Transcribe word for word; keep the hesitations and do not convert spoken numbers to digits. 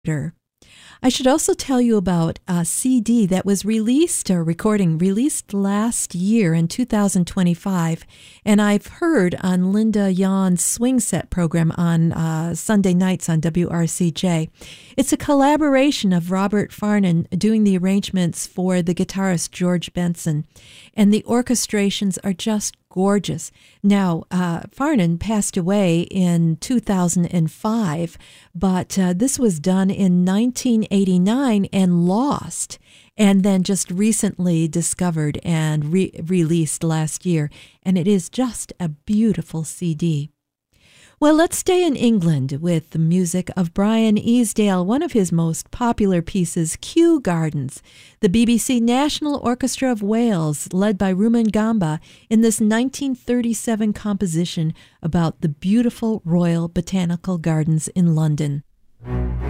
I should also tell you about a C D that was released, or recording released last year in two thousand twenty-five, and I've heard on Linda Yawn's Swing Set program on uh, Sunday nights on W R C J. It's a collaboration of Robert Farnon doing the arrangements for the guitarist George Benson, and the orchestrations are just gorgeous. Now, uh, Farnon passed away in two thousand five, but uh, this was done in nineteen eighty-nine and lost, and then just recently discovered and re- released last year, and it is just a beautiful C D. Well, let's stay in England with the music of Brian Easdale, one of his most popular pieces, Kew Gardens, the B B C National Orchestra of Wales, led by Rumen Gamba, in this nineteen thirty-seven composition about the beautiful Royal Botanical Gardens in London.